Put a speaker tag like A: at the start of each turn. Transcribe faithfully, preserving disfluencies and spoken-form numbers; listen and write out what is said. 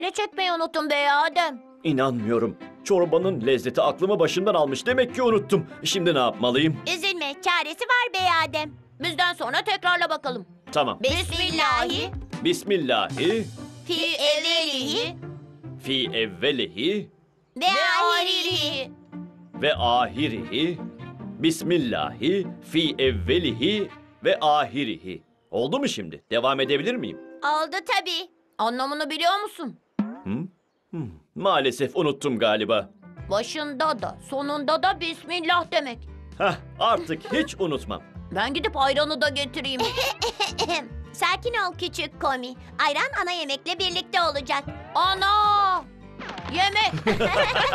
A: Ne çekmeyi unuttun be Adem?
B: İnanmıyorum. Çorbanın lezzeti aklımı başımdan almış. Demek ki unuttum. Şimdi ne yapmalıyım?
A: Üzülme, çaresi var be Adem. Bizden sonra tekrarla bakalım.
B: Tamam.
A: Bismillahi,
B: Bismillahi
A: fi evvelihi
B: fi evvelihi
A: ve ahirihi.
B: ve ahirihi. Bismillahi fi evvelihi ve ahirihi. Oldu mu şimdi? Devam edebilir miyim?
A: Oldu tabii. Anlamını biliyor musun?
B: Maalesef unuttum galiba.
A: Başında da sonunda da Bismillah demek.
B: Hah, artık hiç unutmam.
A: Ben gidip ayranı da getireyim.
C: Sakin ol küçük Komi. Ayran ana yemekle birlikte olacak.
A: Ana! Yemek!